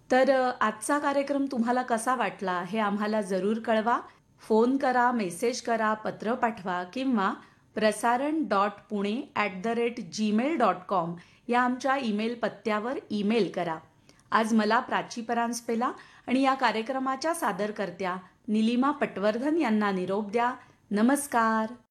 तर आजचा कार्यक्रम तुम्हाला कसा वाटला हे आम्हाला जरूर कळवा. फोन करा, मेसेज करा, पत्र पाठवा किंवा prasaran.pune@gmail.com या आमच्या ईमेल पत्त्यावर ईमेल करा. आज मला प्राची परांजपेला आणि या कार्यक्रमाच्या सादरकर्त्या निलिमा पटवर्धन यांना निरोप द्या. नमस्कार.